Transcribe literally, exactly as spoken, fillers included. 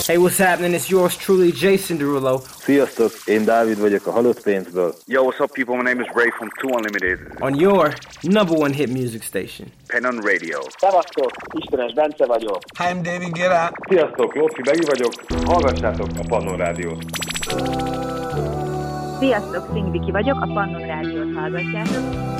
Hey, what's happening? It's yours truly, Jason Derulo. Sziasztok, én Dávid vagyok a Halott Pénzből. Yo, what's up, people? My name is Ray from Two Unlimited. On your number one hit music station. Pennon Radio. Szevasztok, Istenes Bence vagyok. Hi, I'm David Guetta. Sziasztok, Lóci Begi vagyok. Hallgassátok a Pannon Rádiót. Sziasztok, Szingviki vagyok, a Pannon Rádiót hallgatjátok.